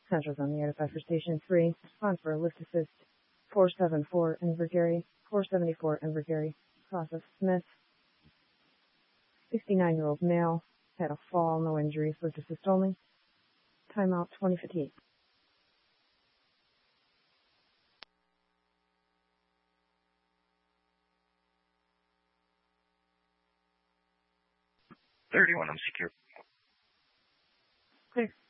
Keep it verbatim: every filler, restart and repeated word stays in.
Central's on the eight oh five for Station three. Respond for a lift assist. four seven four Invergary. four seventy-four Invergary. Class of Smith. sixty-nine-year-old male. Had a fall, no injuries, lift assist only. Timeout twenty fifty-eight. thirty-one, I'm secure. Clear.